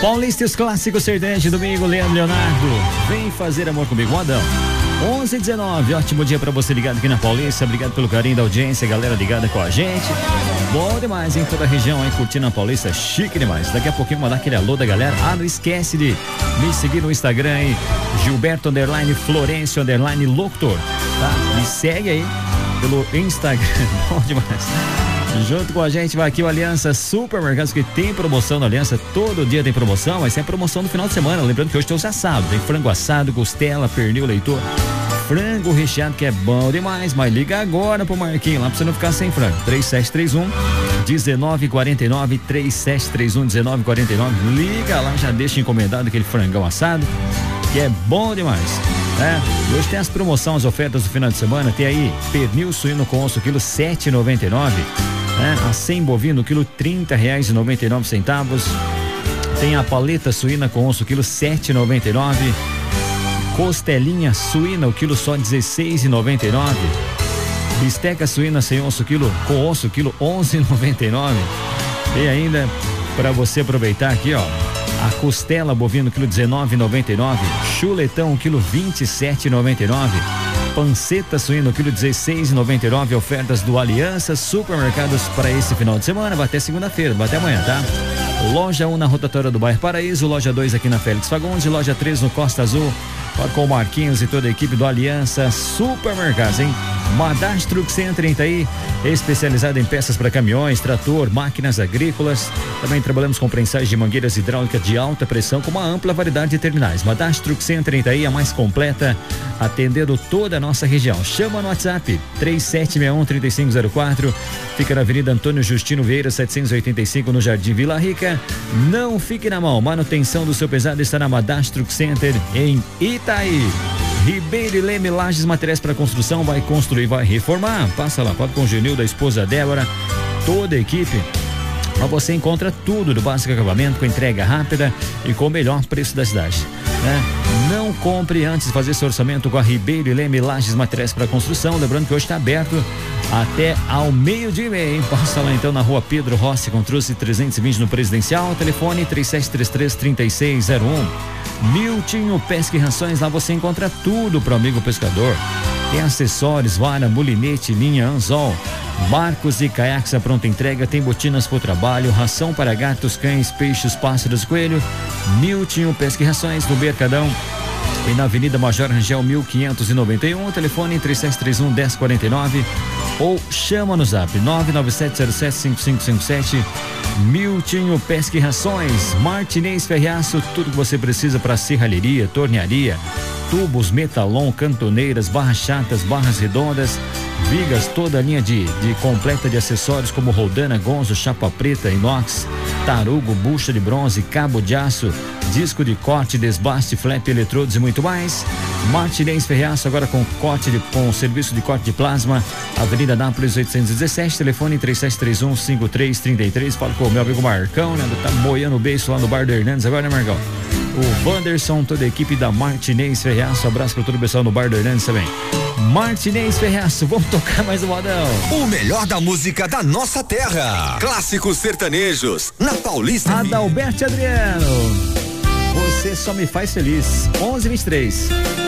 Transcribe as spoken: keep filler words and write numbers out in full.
Paulista e os clássicos sertanejo, domingo, Leandro Leonardo, vem fazer amor comigo, modão. onze e dezenove, ótimo dia pra você ligado aqui na Paulista, obrigado pelo carinho da audiência, galera ligada com a gente. Bom demais, em toda a região aí, curtindo a Paulista, chique demais. Daqui a pouquinho mandar aquele alô da galera. Ah, não esquece de me seguir no Instagram aí, Gilberto underline Florencio underline Locutor, tá? Me segue aí pelo Instagram, bom demais. Junto com a gente vai aqui o Aliança Supermercados, que tem promoção na Aliança, todo dia tem promoção, mas tem promoção no final de semana. Lembrando que hoje tem os assados, tem frango assado, costela, pernil, leitoa, frango recheado, que é bom demais, mas liga agora pro Marquinho lá pra você não ficar sem frango. três sete três um, um nove quatro nove, três sete três um, um nove quatro nove, liga lá, já deixa encomendado aquele frangão assado, que é bom demais. É, hoje tem as promoções, as ofertas do final de semana. Tem aí pernil suíno com osso, quilo sete e noventa e nove. É, a cem bovino, quilo trinta reais e noventa e nove centavos. Tem a paleta suína com osso, quilo sete e noventa e nove. Costelinha suína, o quilo só dezesseis e noventa e nove. Bisteca suína sem osso, quilo com osso, quilo onze e noventa e nove. Tem ainda para você aproveitar aqui, ó, a costela bovino, quilo dezenove e noventa e nove. Chuletão, quilo vinte e sete e noventa e nove. Panceta suína, quilo dezesseis e noventa e nove. Ofertas do Aliança Supermercados para esse final de semana. Vai até segunda-feira, vai até amanhã, tá? Loja um na rotatória do bairro Paraíso, loja dois aqui na Félix Fagundes, loja três no Costa Azul, com o Marquinhos e toda a equipe do Aliança Supermercados, hein? Madastro Truck Center em Itaí, especializado em peças para caminhões, trator, máquinas agrícolas. Também trabalhamos com prensagem de mangueiras hidráulicas de alta pressão com uma ampla variedade de terminais. Madastro Truck Center em Itaí, a mais completa, atendendo toda a nossa região. Chama no WhatsApp três sete seis um, três cinco zero quatro, fica na Avenida Antônio Justino Vieira setecentos e oitenta e cinco, no Jardim Vila Rica. Não fique na mão, manutenção do seu pesado está na Madastro Truck Center em Itaí. Ribeiro e Leme Lages, materiais para construção, vai construir, vai reformar. Passa lá, pode com o Genil, da esposa Débora, toda a equipe. Lá você encontra tudo do básico acabamento, com entrega rápida e com o melhor preço da cidade, né? Não compre antes de fazer seu orçamento com a Ribeiro e Leme Lages, materiais para construção. Lembrando que hoje está aberto até ao meio-dia e meia, hein? Passa lá então na rua Pedro Rossi, com Truce trezentos e vinte no Presidencial. Telefone três sete três três, três seis zero um. Miltinho Pesca e Rações, lá você encontra tudo pro amigo pescador. Tem acessórios, vara, mulinete, linha, anzol, barcos e caiaques à pronta entrega. Tem botinas pro trabalho, ração para gatos, cães, peixes, pássaros, coelho. Miltinho Pesca e Rações, no Mercadão e na Avenida Major Rangel mil quinhentos e noventa e um. Telefone três sete três um, um zero quatro nove ou chama no zap nove nove sete zero sete cinco cinco cinco sete. Miltinho Pesca e Rações. Martinez Ferreaço, tudo que você precisa para serralheria, tornearia, tubos, metalon, cantoneiras, barras chatas, barras redondas, vigas, toda a linha de, de completa de acessórios como roldana, gonzo, chapa preta, inox, tarugo, bucha de bronze, cabo de aço, disco de corte, desbaste, flap, eletrodos e muito mais. Martinez Ferreaço, agora com corte de, com serviço de corte de plasma, Avenida Nápoles oitocentos e dezessete, telefone três sete três um, cinco três três três. Fala com o meu amigo Marcão, né? Tá moiando o beiço lá no Bar do Hernandes agora, né, Marcão? O Wanderson, toda a equipe da Martinez Ferreaço, abraço para todo o pessoal no Bar do Hernandes também. Martinez Ferreaço, vamos tocar mais um modão. O melhor da música da nossa terra. Clássicos sertanejos, na Paulista. Adalberto Adriano, você só me faz feliz. onze e vinte e três.